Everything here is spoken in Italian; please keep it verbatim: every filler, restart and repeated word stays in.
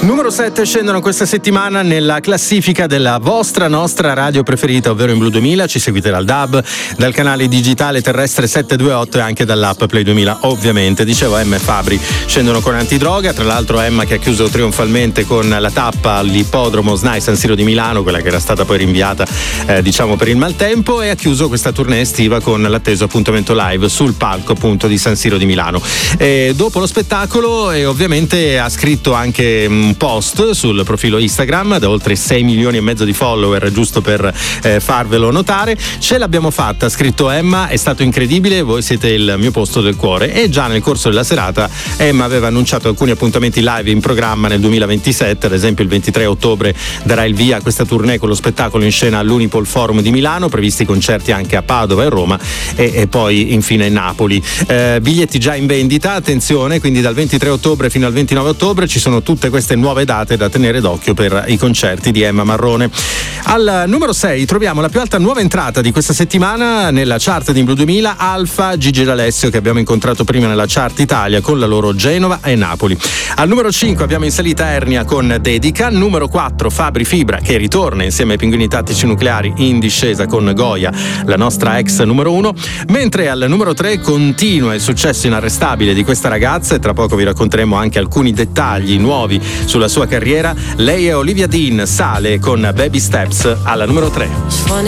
Numero sette scendono questa settimana nella classifica della vostra nostra radio preferita, ovvero in Blu duemila. Ci seguite dal D A B, dal canale digitale terrestre settecentoventotto e anche dall'app Play duemila, ovviamente. Dicevo, Emma e Fabri scendono con Antidroga, tra l'altro Emma che ha chiuso trionfalmente con la tappa all'ippodromo S N A I San Siro di Milano, quella che era stata poi rinviata eh, diciamo per il maltempo, e ha chiuso questa tournée estiva con l'atteso appuntamento live sul palco appunto di San Siro di Milano. E dopo lo spettacolo e ovviamente ha scritto anche un post sul profilo Instagram da oltre sei milioni e mezzo di follower, giusto per eh, farvelo notare. Ce l'abbiamo fatta, ha scritto Emma, è stato incredibile, voi siete il mio posto del cuore. E già nel corso della serata Emma aveva annunciato alcuni appuntamenti live in programma nel duemilaventisette, ad esempio il ventitré ottobre darà il via a questa tournée con lo spettacolo in scena all'Unipol Forum di Milano, previsti concerti anche a Padova e Roma e, e poi infine Napoli. Eh, biglietti già in vendita, attenzione, quindi dal ventitré ottobre fino al ventinove ottobre ci sono tutte queste nuove date da tenere d'occhio per i concerti di Emma Marrone. Al numero sei troviamo la più alta nuova entrata di questa settimana nella chart di Blu duemila, Alfa, Gigi D'Alessio, che abbiamo incontrato prima nella chart Italia con la loro Genova e Napoli. Al numero cinque abbiamo in salita Ernia con Dedica, numero quattro Fabri Fibra, che ritorna insieme ai Pinguini Tattici Nucleari in discesa con Goya, la nostra ex numero uno, mentre al numero tre continua il successo inarrestabile di questa ragazza e tra poco vi racconteremo anche alcuni dettagli nuovi sulla sua carriera. Lei è Olivia Dean, sale con Baby Steps alla numero tre.